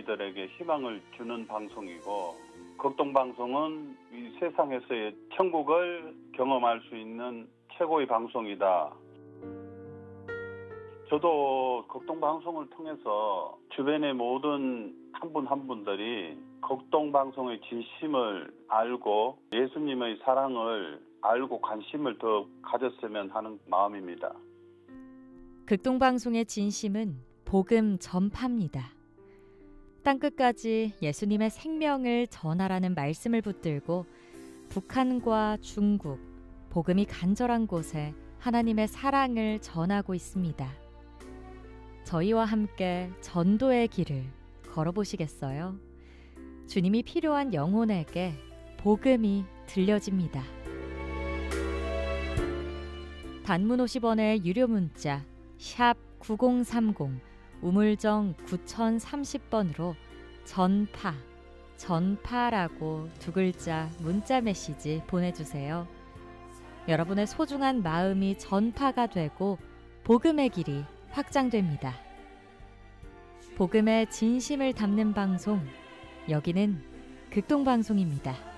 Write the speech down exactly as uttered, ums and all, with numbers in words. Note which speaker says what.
Speaker 1: 이들에게 희망을 주는 방송이고, 극동방송은 이 세상에서의 천국을 경험할 수 있는 최고의 방송이다. 저도 극동방송을 통해서 주변의 모든 한 분 한 분들이 극동방송의 진심을 알고 예수님의 사랑을 알고 관심을 더 가졌으면 하는 마음입니다.
Speaker 2: 극동방송의 진심은 복음 전파입니다. 땅끝까지 예수님의 생명을 전하라는 말씀을 붙들고 북한과 중국, 복음이 간절한 곳에 하나님의 사랑을 전하고 있습니다. 저희와 함께 전도의 길을 걸어보시겠어요? 주님이 필요한 영혼에게 복음이 들려집니다. 단문 오십 원의 유료 문자 샵 구공삼공 우물정 구공삼공 번으로 전파, 전파라고 두 글자 문자 메시지 보내주세요. 여러분의 소중한 마음이 전파가 되고 복음의 길이 확장됩니다. 복음의 진심을 담는 방송, 여기는 극동방송입니다.